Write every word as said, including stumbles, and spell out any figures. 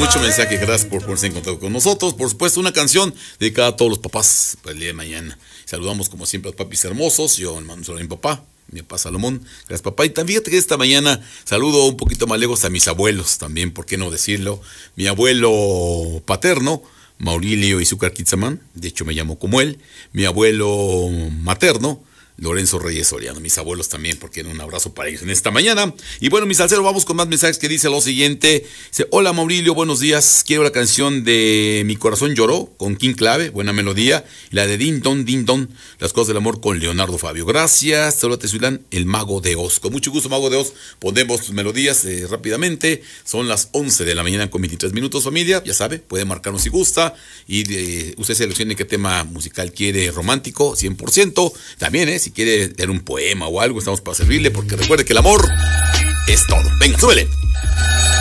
mucho mensaje, gracias por ponerse en contacto con nosotros. Por supuesto, una canción dedicada a todos los papás para el día de mañana. Saludamos como siempre a los papis hermosos. Yo mando un saludo a mi papá, mi papá Salomón. Gracias, papá. Y también fíjate que esta mañana saludo un poquito más lejos a mis abuelos también, ¿por qué no decirlo? Mi abuelo paterno, Maurilio Izúcar Quitzaman, de hecho me llamo como él. Mi abuelo materno, Lorenzo Reyes Soriano, mis abuelos también, porque un abrazo para ellos en esta mañana. Y bueno, mis salseros, vamos con más mensajes que dice lo siguiente. Dice, hola Maurilio, buenos días, quiero la canción de Mi Corazón Lloró, con King Clave, buena melodía, y la de Din Don, Din Don, Las Cosas del Amor, con Leonardo Fabio. Gracias, saludos a Tezuilán, el Mago de Oz. Con mucho gusto, Mago de Oz, ponemos tus melodías eh, rápidamente. Son las once de la mañana con veintitrés minutos, familia, ya sabe, puede marcarnos si gusta, y eh, usted seleccione qué tema musical quiere, romántico, cien por ciento, también, eh, si quiere leer un poema o algo, estamos para servirle, porque recuerde que el amor es todo. Venga, súbele.